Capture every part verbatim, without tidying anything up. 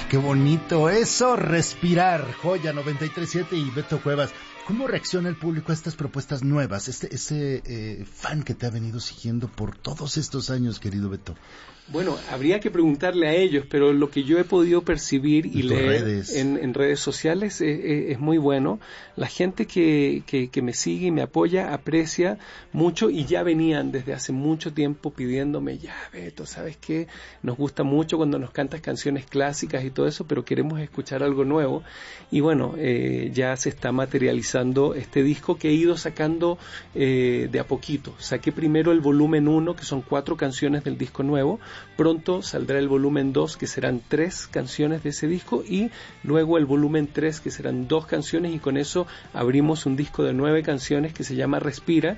qué bonito eso, respirar. Joya noventa y tres punto siete y Beto Cuevas. ¿Cómo reacciona el público a estas propuestas nuevas? Este ese eh, fan que te ha venido siguiendo por todos estos años, querido Beto. Bueno, habría que preguntarle a ellos, pero lo que yo he podido percibir y en leer redes. En, en redes sociales es, es, es muy bueno. La gente que, que, que me sigue y me apoya aprecia mucho y ya venían desde hace mucho tiempo pidiéndome, ya Beto, ¿sabes qué? Nos gusta mucho cuando nos cantas canciones clásicas y todo eso, pero queremos escuchar algo nuevo. Y bueno, eh, ya se está materializando este disco que he ido sacando eh, de a poquito. Saqué primero el volumen uno, que son cuatro canciones del disco nuevo. Pronto saldrá el volumen dos, que serán tres canciones de ese disco, y luego el volumen tres, que serán dos canciones, y con eso abrimos un disco de nueve canciones que se llama Respira,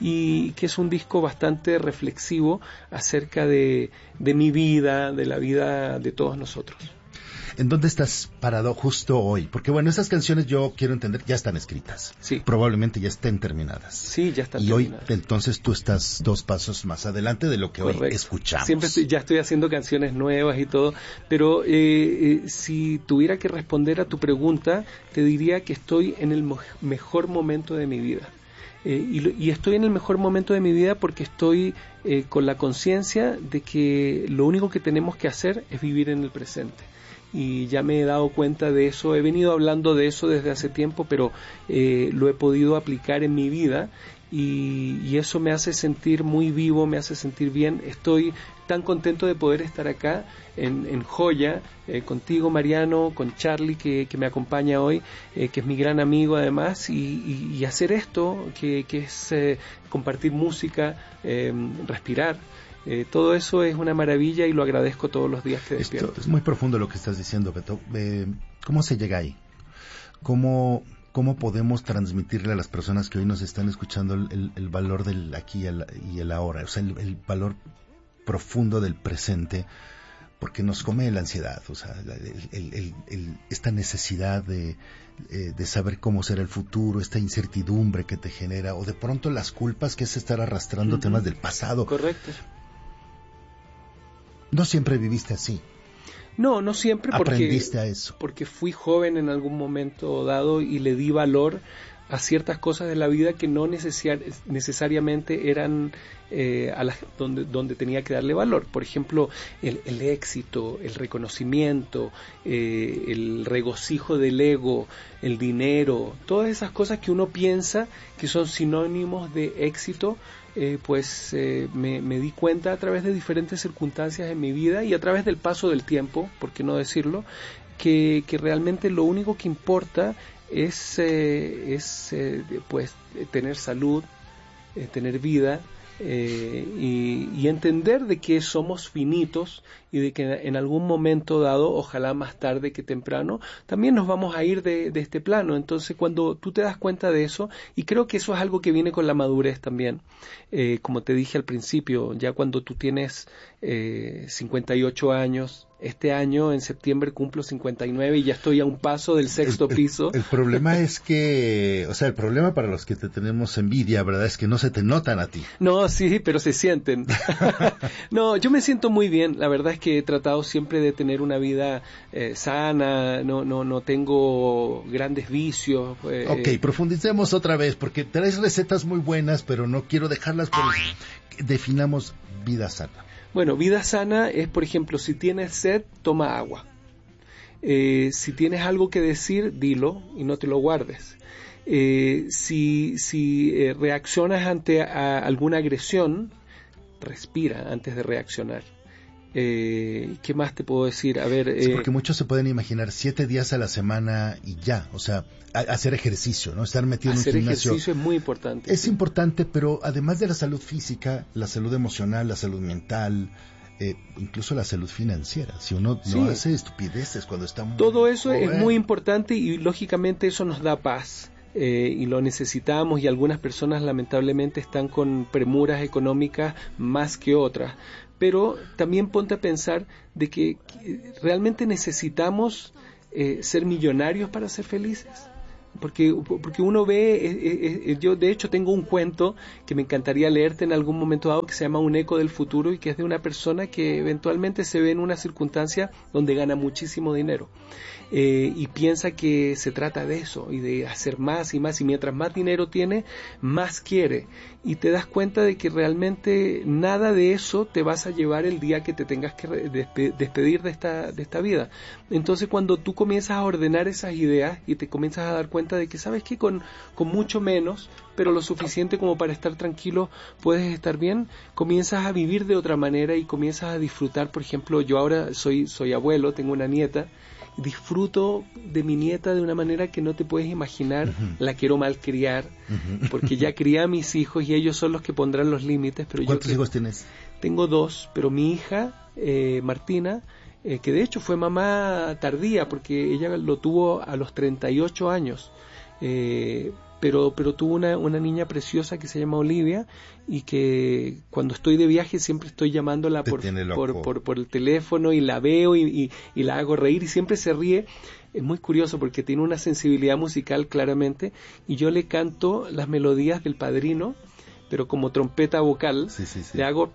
y que es un disco bastante reflexivo acerca de, de mi vida, de la vida de todos nosotros. ¿En dónde estás parado justo hoy? Porque bueno, esas canciones yo quiero entender, ya están escritas. Sí. Probablemente ya estén terminadas. Sí, ya están y terminadas. Y hoy, entonces, tú estás dos pasos más adelante de lo que Correcto. Hoy escuchamos. Siempre estoy, ya estoy haciendo canciones nuevas y todo, pero eh, eh, si tuviera que responder a tu pregunta, te diría que estoy en el mo- mejor momento de mi vida. Eh, y, lo, y estoy en el mejor momento de mi vida porque estoy eh, con la conciencia de que lo único que tenemos que hacer es vivir en el presente. Y ya me he dado cuenta de eso, he venido hablando de eso desde hace tiempo, pero eh, lo he podido aplicar en mi vida y, y eso me hace sentir muy vivo, me hace sentir bien. Estoy tan contento de poder estar acá en, en Joya, eh, contigo Mariano, con Charlie que, que me acompaña hoy, eh, que es mi gran amigo además, y, y, y hacer esto, que, que es eh, compartir música, eh, respirar. Eh, todo eso es una maravilla y lo agradezco todos los días que despierto. Esto es muy profundo lo que estás diciendo, Beto. Eh, ¿Cómo se llega ahí? ¿Cómo, ¿Cómo podemos transmitirle a las personas que hoy nos están escuchando el, el, el valor del aquí y el, y el ahora? O sea, el, el valor profundo del presente, porque nos come la ansiedad, o sea, el, el, el, el, esta necesidad de, eh, de saber cómo será el futuro, esta incertidumbre que te genera, o de pronto las culpas que es estar arrastrando uh-huh. temas del pasado. Correcto. No siempre viviste así. No, no siempre, porque aprendiste a eso. Porque fui joven en algún momento dado y le di valor a ciertas cosas de la vida que no necesar, necesariamente eran eh, a las donde donde tenía que darle valor. Por ejemplo, el, el éxito, el reconocimiento, eh, el regocijo del ego, el dinero, todas esas cosas que uno piensa que son sinónimos de éxito. Eh, pues eh, me, me di cuenta a través de diferentes circunstancias en mi vida y a través del paso del tiempo, por qué no decirlo, que, que realmente lo único que importa es, eh, es eh, pues tener salud, eh, tener vida, eh, y, y entender de que somos finitos y de que en algún momento dado, ojalá más tarde que temprano, también nos vamos a ir de, de este plano. Entonces cuando tú te das cuenta de eso, y creo que eso es algo que viene con la madurez también, eh, como te dije al principio, ya cuando tú tienes eh, cincuenta y ocho años, este año en septiembre cumplo cincuenta y nueve y ya estoy a un paso del sexto el, piso. El, el problema es que, o sea, el problema para los que te tenemos envidia, ¿verdad? Es que no se te notan a ti. No, sí, pero se sienten. No, yo me siento muy bien. La verdad es que he tratado siempre de tener una vida eh, sana, no, no, no tengo grandes vicios. Eh, ok, profundicemos otra vez, porque traes recetas muy buenas, pero no quiero dejarlas por... Definamos vida sana. Bueno, vida sana es, por ejemplo, si tienes sed, toma agua. Eh, si tienes algo que decir, dilo y no te lo guardes. Eh, si si eh, reaccionas ante a alguna agresión, respira antes de reaccionar. Eh, ¿Qué más te puedo decir? A ver, sí, eh, porque muchos se pueden imaginar siete días a la semana y ya, o sea, a, hacer ejercicio, ¿no? Estar metido en un gimnasio. Hacer ejercicio es muy importante. Es sí. importante, pero además de la salud física, la salud emocional, la salud mental, eh, incluso la salud financiera. Si uno sí. no hace estupideces cuando está muy todo eso joven. Es muy importante y lógicamente eso nos da paz. Eh, y lo necesitamos y algunas personas lamentablemente están con premuras económicas más que otras, pero también ponte a pensar de que realmente necesitamos eh, ser millonarios para ser felices. Porque, porque uno ve, eh, eh, yo de hecho tengo un cuento que me encantaría leerte en algún momento dado que se llama Un eco del futuro y que es de una persona que eventualmente se ve en una circunstancia donde gana muchísimo dinero. Eh, y piensa que se trata de eso y de hacer más y más, y mientras más dinero tiene, más quiere, y te das cuenta de que realmente nada de eso te vas a llevar el día que te tengas que despe- despedir de esta, de esta vida. Entonces cuando tú comienzas a ordenar esas ideas y te comienzas a dar cuenta de que sabes que con, con mucho menos, pero lo suficiente como para estar tranquilo, puedes estar bien, comienzas a vivir de otra manera y comienzas a disfrutar. Por ejemplo, yo ahora soy, soy abuelo, tengo una nieta, disfruto de mi nieta de una manera que no te puedes imaginar. Uh-huh. La quiero malcriar, uh-huh, porque ya crié a mis hijos y ellos son los que pondrán los límites. Pero ¿cuántos yo hijos tienes? Tengo dos, pero mi hija, eh, Martina, eh, que de hecho fue mamá tardía, porque ella lo tuvo a los treinta y ocho años, eh, pero pero tuvo una, una niña preciosa que se llama Olivia, y que cuando estoy de viaje siempre estoy llamándola por, por, por, por el teléfono, y la veo y, y, y la hago reír y siempre se ríe. Es muy curioso porque tiene una sensibilidad musical claramente, y yo le canto las melodías del Padrino, pero como trompeta vocal. Sí, sí, sí. Le hago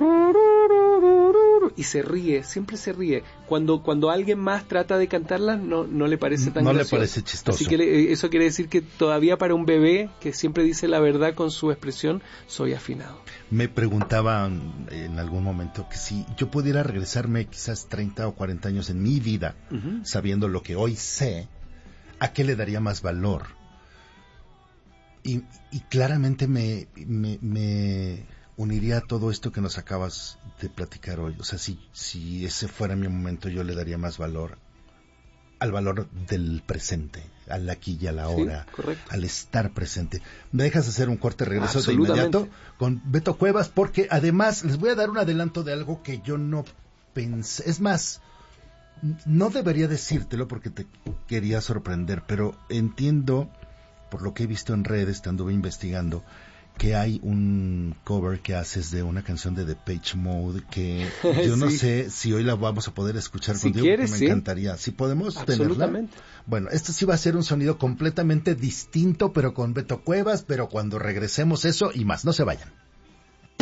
y se ríe, siempre se ríe. Cuando cuando alguien más trata de cantarlas, no no le parece tan no gracioso. le parece chistoso. Así que le, eso quiere decir que todavía para un bebé que siempre dice la verdad con su expresión, soy afinado. Me preguntaban en algún momento que si yo pudiera regresarme quizás treinta o cuarenta años en mi vida, uh-huh, sabiendo lo que hoy sé, ¿a qué le daría más valor? Y, y claramente me, me, me uniría a todo esto que nos acabas de platicar hoy. O sea, si, si ese fuera mi momento, yo le daría más valor al valor del presente, al aquí y a la hora, sí, al estar presente. ¿Me dejas hacer un corte? Regreso de inmediato con Beto Cuevas, porque además les voy a dar un adelanto de algo que yo no pensé. Es más, no debería decírtelo porque te quería sorprender, pero entiendo, por lo que he visto en redes, te anduve investigando, que hay un cover que haces de una canción de Depeche Mode que yo no sí. sé si hoy la vamos a poder escuchar si contigo, quieres, porque me sí. encantaría. ¿Sí podemos Absolutamente. tenerla? Bueno, esto sí va a ser un sonido completamente distinto, pero con Beto Cuevas, pero cuando regresemos eso y más. No se vayan.